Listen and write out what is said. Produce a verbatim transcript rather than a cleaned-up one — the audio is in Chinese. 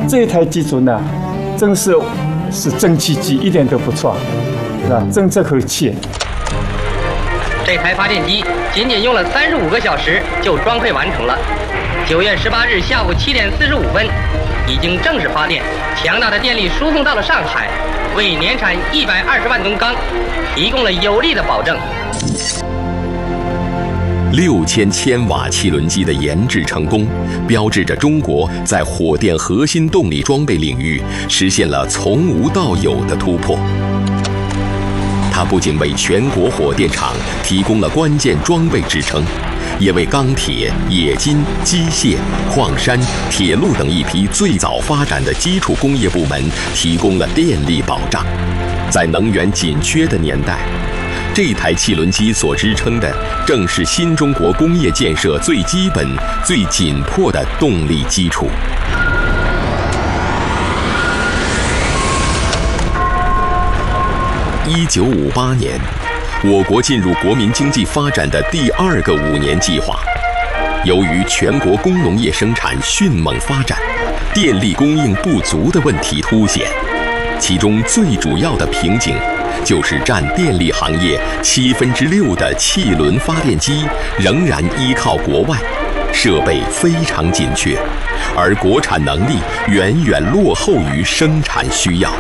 这一台机组呢，真是是蒸汽机，一点都不错，是吧？争这口气。 这台发电机仅仅用了三十五个小时就装配完成了。九月十八日下午七点四十五分，已经正式发电，强大的电力输送到了上海，为年产一百二十万吨钢提供了有力的保证。 六千千瓦汽轮机的研制成功，标志着中国在火电核心动力装备领域实现了从无到有的突破。它不仅为全国火电厂提供了关键装备支撑，也为钢铁、冶金、机械、矿山、铁路等一批最早发展的基础工业部门提供了电力保障。在能源紧缺的年代，这台汽轮机所支撑的正是新中国工业建设最基本、最紧迫的动力基础。一九五八年，我国进入国民经济发展的第二个五年计划。由于全国工农业生产迅猛发展，电力供应不足的问题凸显，其中最主要的瓶颈就是占电力行业七分之六的汽轮发电机仍然依靠国外，设备非常紧缺，而国产能力远远落后于生产需要。